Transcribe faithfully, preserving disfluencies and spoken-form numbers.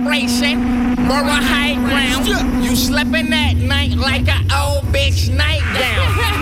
vibration, moral high ground. You slipping that night like an old bitch nightgown.